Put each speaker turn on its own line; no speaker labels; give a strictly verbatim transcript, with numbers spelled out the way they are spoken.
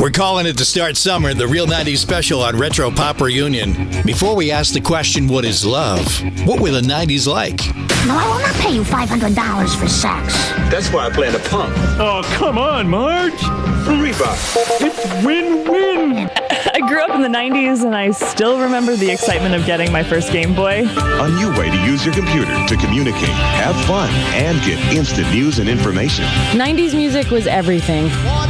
We're calling it to start summer, the Real nineties special on Retro Pop Reunion. Before we ask the question, what is love? What were the nineties like?
No, I will not pay you five hundred dollars for sex.
That's why I plan to pump.
Oh, come on, Marge.
Reebok.
It's win-win.
I grew up in the nineties, and I still remember the excitement of getting my first Game Boy.
A new way to use your computer to communicate, have fun, and get instant news and information.
nineties music was everything.